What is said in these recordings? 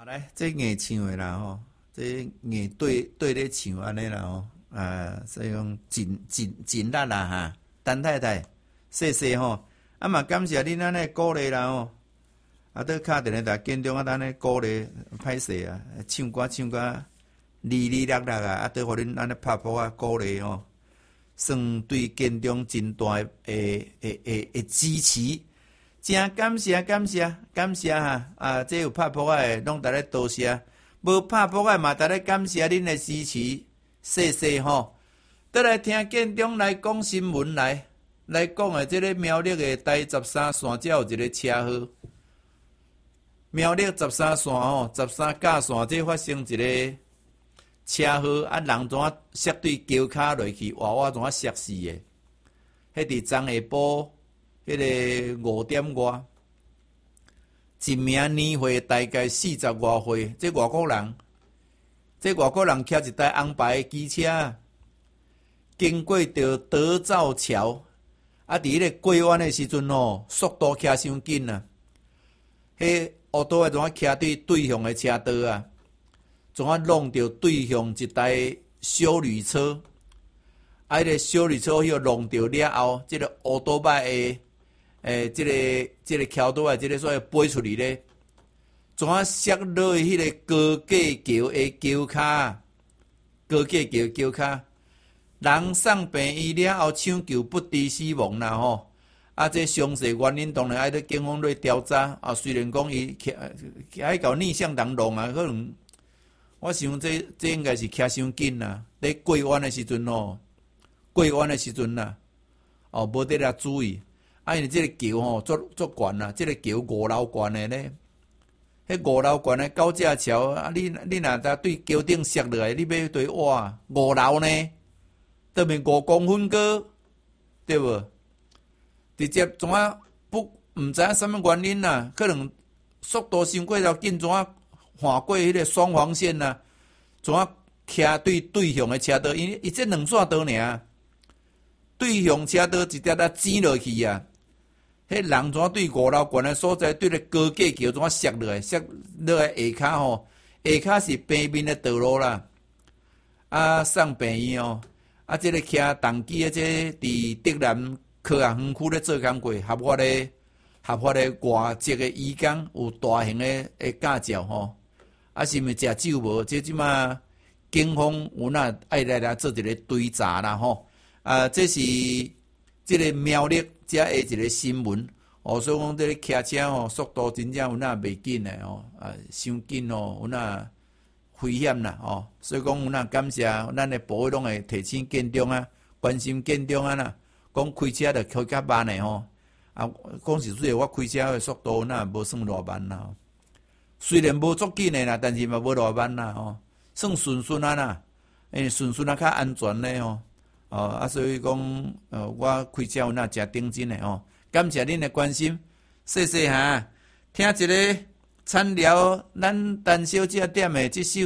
啊，来，这硬唱的啦吼，这硬对咧唱安尼啦吼，所以讲真力啦哈，陈太太，谢谢吼，啊嘛感谢恁安尼鼓励啦吼，啊，倒敲电来建中啊，安尼鼓励歹势啊，唱歌哩哩啦啦啊，啊，倒互恁安尼拍鼓啊鼓励吼，算对建中真大的支持。真感谢哈！啊，这有拍扑的，拢大家多谢；无拍扑的嘛，大家感谢恁的支持，谢谢吼。倒来听建中来讲新闻来讲的，这个苗栗的第13线，才有一个车祸。苗栗13线吼，13架线，这发生一个车祸，啊，人怎啊摔对桥骹落去，哇怎啊摔死的？迄伫昨下晡。迄个5点外，一名年岁大概40外岁，这外国人骑一台红白的机车，经过着德造桥，啊，伫迄个过弯的时阵哦，速度骑伤紧啊！迄乌多怎啊骑对向的车道啊，怎啊弄着对向一台休旅车，啊，迄个休旅车迄个弄着了后，即个乌多摆的。这个桥道啊，这个所谓飞出去咧，怎啊摔落去迄个高架桥的桥骹，高架桥桥骹，人送病院了后抢救不治死亡啦吼。啊，这详细原因当然爱咧警方咧调查啊。虽然讲伊爱搞逆向人弄啊，可能我想这应该是骑伤紧啦。咧过弯的时阵哦，呐，哦，无得咧注意。啊，因为这个桥吼，足悬啦，这个桥5楼悬的咧，迄5楼悬的高架桥啊，你若搭对桥顶摔落来，你要对哇5楼呢，对面5公分高，对无？直接怎啊毋知影什么原因啦？可能速度伤过头紧，怎啊划过迄个双黄线啦？怎啊骑对向的车道？因为伊这2线道尔，对向车道直接挤落去啊！迄人怎对5楼悬的所在，对咧高架桥怎摔落来？摔落来下骹吼，下骹是平面的道路啦。啊，送病院哦。啊，这个骑重机的这伫德南科学园区咧做工过，合法的外籍的移工有大型的驾照吼。啊，是毋是食酒无？这即马警方有哪爱来做一个追查啦吼。啊，这是这个苗栗。遮下一个新闻，哦，所以讲这个骑车吼，速度真正有哪袂紧诶吼，啊，伤紧哦，有哪危险啦吼，所以讲有哪感谢咱诶部委拢会提醒建中啊，关心建中啊啦，讲开车着开较慢诶吼，啊，讲实在我开车诶速度哪无算偌慢啦，虽然无足紧诶啦，但是嘛无偌慢啦吼，算顺啊啦，顺啊较安全咧吼。哦，啊，所以讲，我开车有哪诚认真诶吼，感谢恁诶关心，谢谢哈。听一个参聊咱陈小姐点诶即首，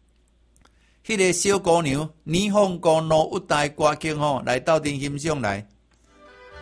迄个小姑娘霓虹歌罗舞台歌曲吼，来斗阵欣赏来。